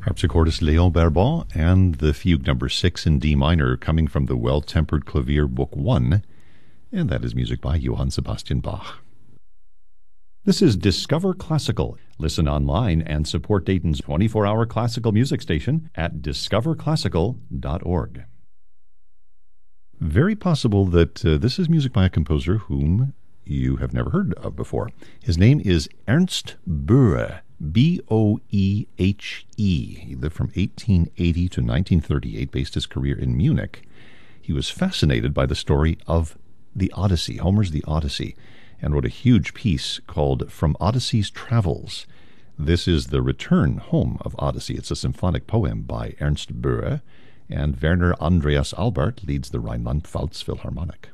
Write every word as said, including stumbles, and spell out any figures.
Harpsichordist Léon Barbon and the Fugue number six in D minor, coming from the Well-Tempered Clavier Book one, and that is music by Johann Sebastian Bach. This is Discover Classical. Listen online and support Dayton's twenty-four hour classical music station at discover classical dot org. Very possible that uh, this is music by a composer whom you have never heard of before. His name is Ernst Boehe, B O E H E. He lived from eighteen eighty to nineteen thirty-eight, based his career in Munich. He was fascinated by the story of the Odyssey, Homer's The Odyssey, and wrote a huge piece called From Odyssey's Travels. This is the return home of Odyssey. It's a symphonic poem by Ernst Boehe, and Werner Andreas Albert leads the Rhineland-Pfalz Philharmonic.